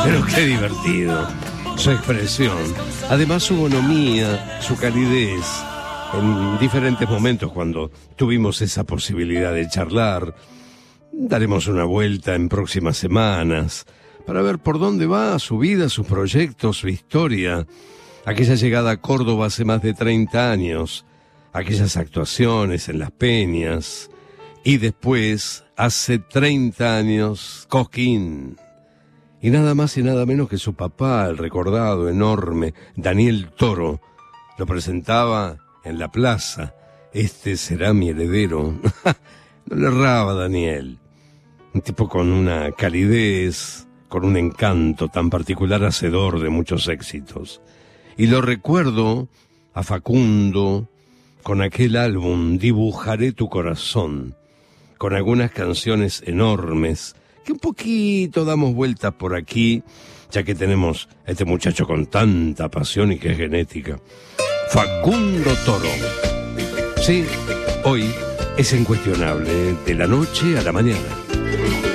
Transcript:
Pero qué divertido. Su expresión, además su bonomía, su calidez. En diferentes momentos cuando tuvimos esa posibilidad de charlar, daremos una vuelta en próximas semanas para ver por dónde va su vida, sus proyectos, su historia. Aquella llegada a Córdoba hace más de 30 años, aquellas actuaciones en Las Peñas, y después, hace 30 años, Cosquín. Y nada más y nada menos que su papá, el recordado, enorme, Daniel Toro, lo presentaba en la plaza. Este será mi heredero. No le erraba Daniel. Un tipo con una calidez, con un encanto tan particular, hacedor de muchos éxitos. Y lo recuerdo a Facundo con aquel álbum Dibujaré tu corazón, con algunas canciones enormes que un poquito damos vueltas por aquí, ya que tenemos a este muchacho con tanta pasión y que es genética. Facundo Toro. Sí, hoy es incuestionable, de la noche a la mañana.